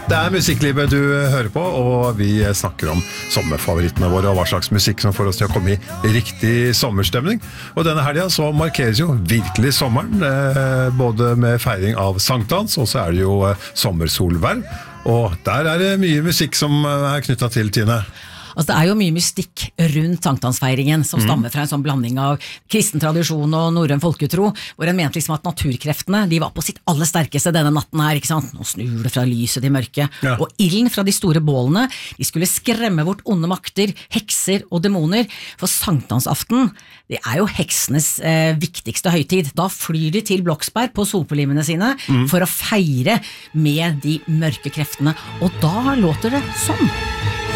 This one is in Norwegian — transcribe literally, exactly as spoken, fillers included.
Det er musikklivet du hører på, og vi snakker om sommerfavorittene våre og hva slags musikk som får oss til å komme i riktig sommerstemning. Og denne helgen så markeres jo virkelig sommeren, eh, både med feiring av sankthans, og så er det jo eh, sommersolverv. Og der er det mye musikk som er knyttet til, Tine. Altså, det er jo mye mystikk rundt sankthansfeiringen som stammer fra en sånn blanding av kristen tradisjon og norrøn folketro, hvor en mente liksom at naturkreftene, de var på sitt aller sterkeste denne natten her, ikke sant? Nå snur det fra lyset til mørket, Ja. og ilden fra de store bålene, de skulle skremme bort onde makter, hekser og demoner, for sankthansaften, det er jo heksenes eh, viktigste høytid. Da flyr de til Bloksberg på solpolimene sine for å feire med de mørke kreftene, og da låter det sånn.